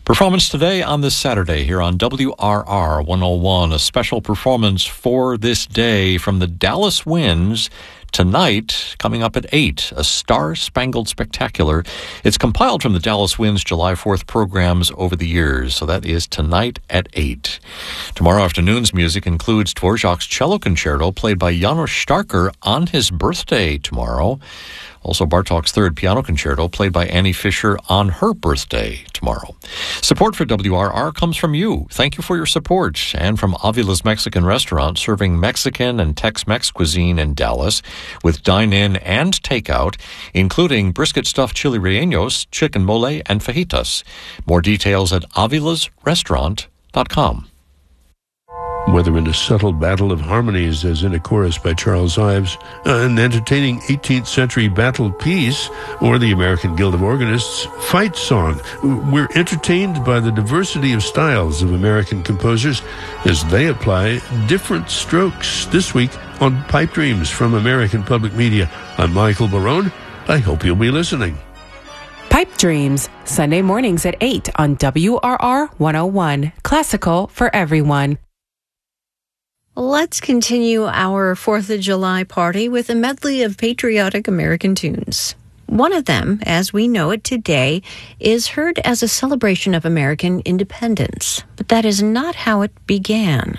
Performance today on this Saturday here on WRR 101, a special performance for this day from the Dallas Winds. Tonight, coming up at 8, a Star-Spangled Spectacular. It's compiled from the Dallas Winds July 4th programs over the years, so that is tonight at 8. Tomorrow afternoon's music includes Dvorak's Cello Concerto, played by Janos Starker on his birthday tomorrow. Also, Bartók's Third Piano Concerto, played by Annie Fisher on her birthday tomorrow. Support for WRR comes from you. Thank you for your support. And from Avila's Mexican Restaurant, serving Mexican and Tex-Mex cuisine in Dallas, with dine-in and takeout, including brisket stuffed chili rellenos, chicken mole, and fajitas. More details at avilasrestaurant.com. Whether in a subtle battle of harmonies, as in a chorus by Charles Ives, an entertaining 18th century battle piece, or the American Guild of Organists' fight song, we're entertained by the diversity of styles of American composers as they apply different strokes. This week on Pipe Dreams from American Public Media, I'm Michael Barone. I hope you'll be listening. Pipe Dreams, Sunday mornings at 8 on WRR 101, classical for everyone. Let's continue our 4th of July party with a medley of patriotic American tunes. One of them, as we know it today, is heard as a celebration of American independence, but that is not how it began.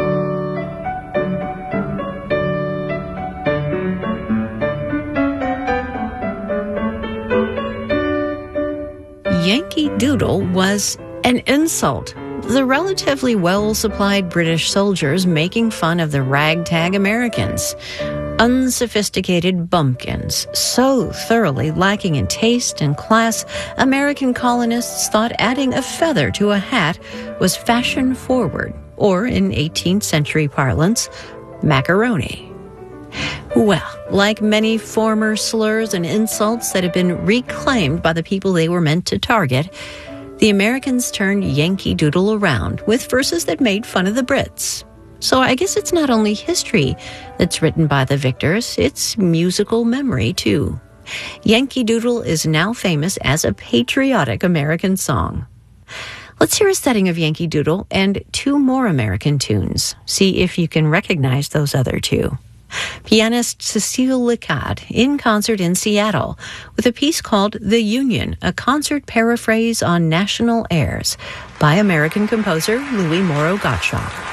Yankee Doodle was an insult. The relatively well-supplied British soldiers making fun of the ragtag Americans. Unsophisticated bumpkins, so thoroughly lacking in taste and class, American colonists thought adding a feather to a hat was fashion-forward, or in 18th century parlance, macaroni. Well, like many former slurs and insults that have been reclaimed by the people they were meant to target, the Americans turned Yankee Doodle around with verses that made fun of the Brits. So I guess it's not only history that's written by the victors, it's musical memory too. Yankee Doodle is now famous as a patriotic American song. Let's hear a setting of Yankee Doodle and 2 more American tunes. See if you can recognize those other 2. Pianist Cecile Lecade in concert in Seattle with a piece called The Union, a concert paraphrase on national airs by American composer Louis Moreau Gottschalk.